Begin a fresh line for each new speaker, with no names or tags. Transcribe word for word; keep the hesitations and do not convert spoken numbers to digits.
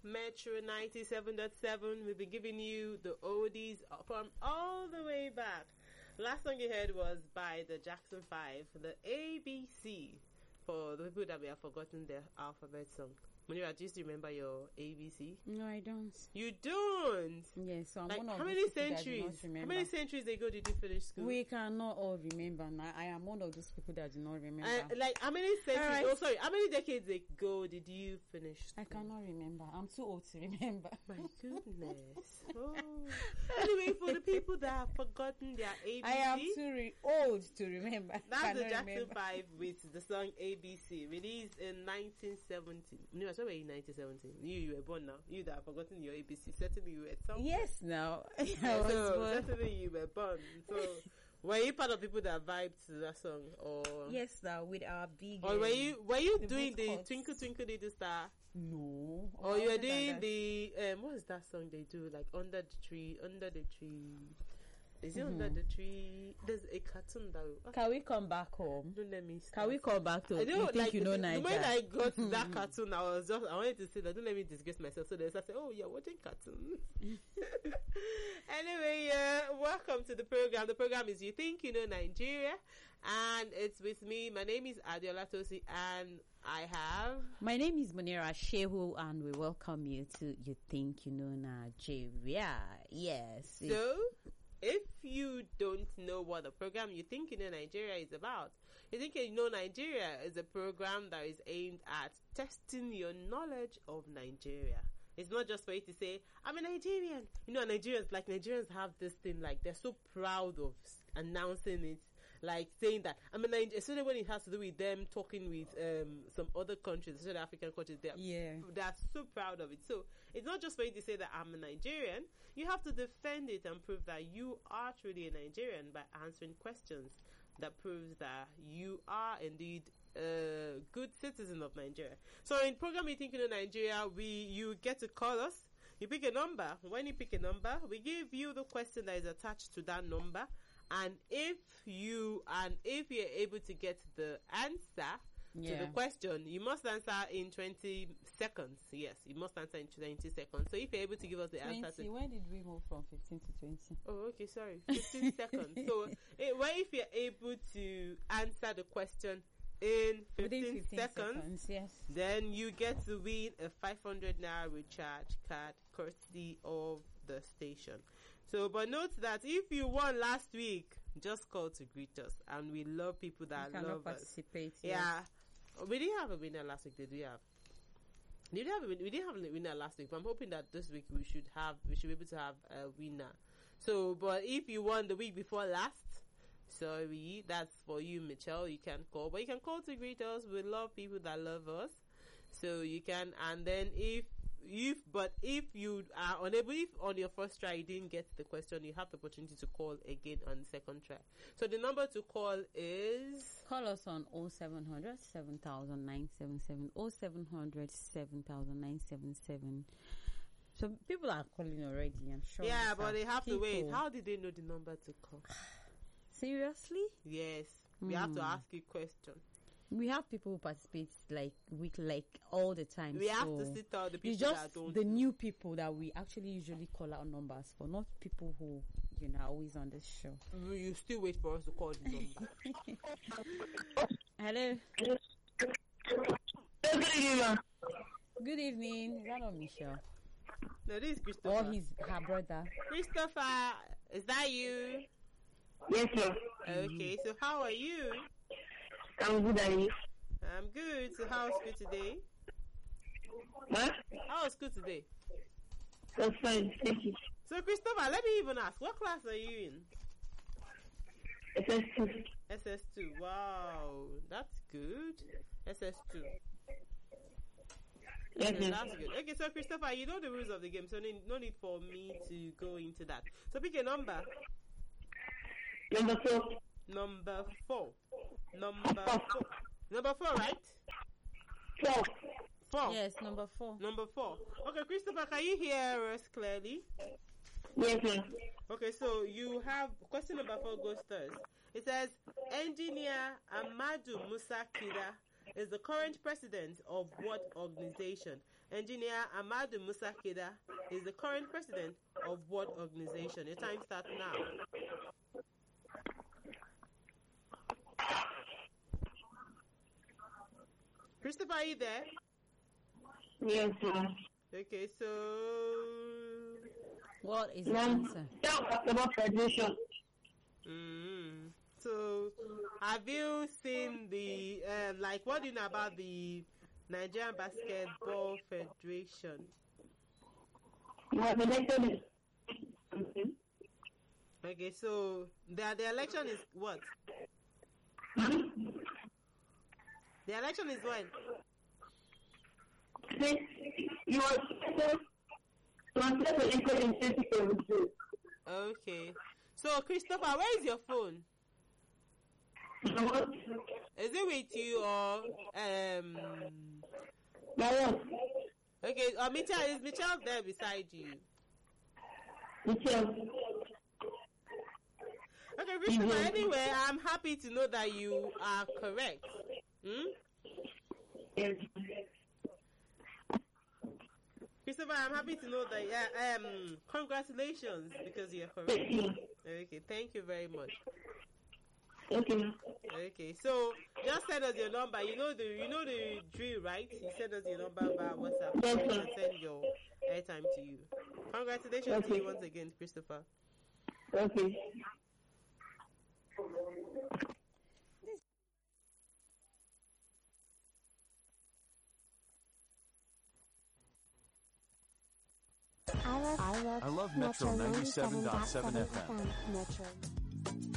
Metro ninety-seven point seven. We've been giving you the oldies from all the way back. Last song you heard was by the Jackson five, the A B C, for the people that may have forgotten their alphabet song. Munira, do you still remember your A B C?
No, I don't.
You don't?
Yes, so I'm
like,
one of
how
those
many
people that do not
centuries?
remember.
How many centuries ago did you finish school?
We cannot all remember. Now, I am one of those people that do not remember.
Uh, like, how many centuries?
Right.
Oh, sorry. How many decades ago did you finish school?
I cannot remember. I'm too old to remember.
My goodness. Oh. Anyway, for the people that have forgotten their A B C,
I am too re- old to remember.
That's the Jackson
remember.
five with the song A B C, released in nineteen seventy. No, I saw where in nineteen seventy. You, you were born now. You that have forgotten your A B C. Certainly you were somewhere.
Yes, now. I
so,
was born.
certainly you were born. So, were you part of people that vibed to that song? Or
yes, now, with our big...
Or were you were you
the
doing the
bootcuts.
Twinkle Twinkle Little Star?
No.
Or you were
Other than
doing
that.
the um what is that song they do, like under the tree, under the tree? Is it
Mhm.
under the tree? There's a cartoon that will,
Can we come back home?
don't let me start.
Can we come back to
I
you
don't
think
like
you know
the, the
Nigeria?
moment I got to that cartoon, I was just I wanted to say that don't let me disgrace myself. So there's I said, oh, you're watching cartoons. Anyway, uh, welcome to the program. The program is You Think You Know Nigeria, and it's with me. My name is Adiola Tosi, and I have.
My name is Munira Shehu, and we welcome you to You Think You Know Nigeria. Yes.
So, if you don't know what the program You Think You Know Nigeria is about, You Think You Know Nigeria is a program that is aimed at testing your knowledge of Nigeria. It's not just for you to say, I'm a Nigerian. You know, Nigerians, like Nigerians have this thing, like they're so proud of announcing it, like saying that I'm a Nigerian, especially when it has to do with them talking with um, some other countries, especially African countries. They're,
Yeah.
they're so proud of it. So it's not just for you to say that I'm a Nigerian. You have to defend it and prove that you are truly a Nigerian by answering questions that proves that you are indeed a good citizen of Nigeria. So in program You Think You Know Nigeria, we you get to call us. You pick a number. When you pick a number, we give you the question that is attached to that number. And if you and if you're able to get the answer
Yeah.
to the question, you must answer in twenty seconds. Yes, you must answer in twenty seconds. So if you're able to give us the answer
twenty.
to
When did we move from fifteen to twenty?
Oh, okay, sorry. fifteen seconds. So, eh, well, if you're able to answer the question in fifteen,
Within fifteen
seconds,
seconds, yes.
then you get to win a five hundred naira recharge card courtesy of the station. So, but note that if you won last week, just call to greet us. And we love people that
You cannot
love us.
participate.
Yeah. We didn't have a winner last week, did we have? We didn't have a, win- we didn't have a winner last week, but I'm hoping that this week we should have, we should be able to have a winner. So, but if you won the week before last, sorry, that's for you, Michelle. You can call, but you can call to greet us. We love people that love us. So you can, and then if, if, but if you are unable, if on your first try you didn't get the question, you have the opportunity to call again on the second try. So the number to call is
Call us on oh seven hundred, seven thousand nine seven seven, oh seven hundred, seven thousand nine seven seven. So people are calling already, I'm sure.
yeah,
These
but
are
they have to wait.
people.
How did they know the number to call?
Seriously?
Yes, we have to
Hmm.
ask you question.
We have people who participate like week, like all the time.
We have to
so
sit out the people
it's just
that don't.
the new people that we actually usually call out numbers for, not people who, you know, are always on this show.
You still wait for us to call the number.
Hello.
Good evening, ma.
Good evening. Is that not Michelle?
No, this is
Or
Christopher.
his her brother?
Christopher, is that you?
Yes, ma.
Okay, so how are you?
I'm good, and you?
I'm good. So how's school today?
Ma?
How was school today?
That's fine, thank you.
So Christopher, let me even ask, what class are you in?
S S two.
S S two. Wow, that's good. S S two.
Yes,
Okay,
ma.
that's good. Okay, so Christopher, you know the rules of the game, so no no need for me to go into that. So pick a number.
Number four.
Number four. Number four. Number four, right?
Four.
Four.
Yes, number four.
Number four. Okay, Christopher, can you hear us clearly?
Yes, ma.
Okay, so you have question number four goes first. It says, Engineer Amadu Musa Kida is the current president of what organization? Engineer Amadou Musa Keda is the current president of what organization? Your time starts now. Christopher, are you there?
Yes, ma'am.
Okay, so
What is the
Ma'am,
answer?
tell us about federation.
mm, so have you seen the uh, like what do you know about the Nigerian Basketball Federation?
You have elected it. Mhm.
Okay, so the the election is what?
Hmm?
The election is when?
See, you are elected, you are elected in twenty seventeen.
Okay. So Christopher, where is your phone?
What?
Is it with you or um?
Now what?
Okay, uh, Michelle, is Michelle there beside you?
Michelle.
Okay, Christopher.
Mhm.
Anyway, I'm happy to know that you are correct. Hmm?
Yes.
Christopher, I'm happy to know that. Yeah. Um. Congratulations, because you're correct.
Thank you.
Okay. Thank you very much.
Okay.
Okay. So just send us your number. You know the you know the drill, right? You send us your number via WhatsApp.
Yes,
We
sir.
can send your airtime to you. Congratulations to
Okay.
you once again, Christopher.
Okay.
I love, I love,
I love Metro ninety-seven point seven F M.
Metro.